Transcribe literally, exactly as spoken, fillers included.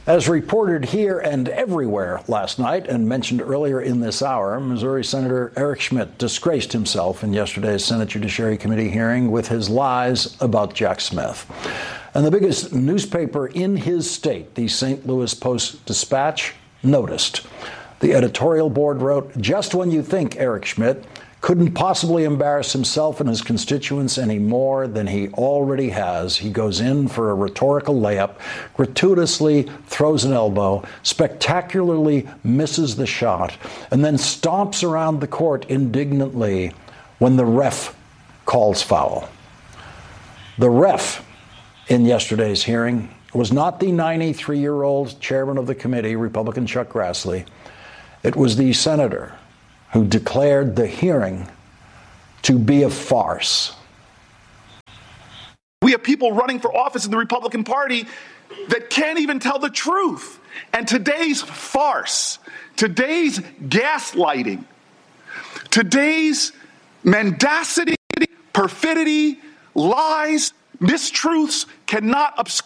As reported here and everywhere last night and mentioned earlier in this hour, Missouri Senator Eric Schmitt disgraced himself in yesterday's Senate Judiciary Committee hearing with his lies about Jack Smith. And the biggest newspaper in his state, the Saint Louis Post-Dispatch, noticed. The editorial board wrote, "Just when you think Eric Schmitt couldn't possibly embarrass himself and his constituents any more than he already has, he goes in for a rhetorical layup, gratuitously throws an elbow, spectacularly misses the shot, and then stomps around the court indignantly when the ref calls foul." The ref in yesterday's hearing was not the ninety-three-year-old chairman of the committee, Republican Chuck Grassley. It was the senator who declared the hearing to be a farce. We have people running for office in the Republican Party that can't even tell the truth. And today's farce, today's gaslighting, today's mendacity, perfidy, lies, mistruths cannot obscure